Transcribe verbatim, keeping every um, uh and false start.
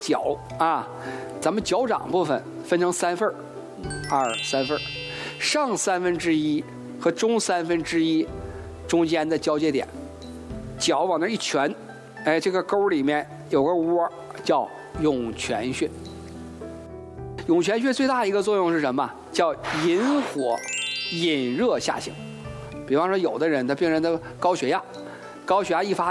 脚啊，咱们脚掌部分分成三份儿，二三份儿，上三分之一和中三分之一中间的交界点，脚往那一蜷，哎，这个沟里面有个窝，叫涌泉穴。涌泉穴最大一个作用是什么？叫引火、引热下行。比方说，有的人的病人的高血压，高血压一发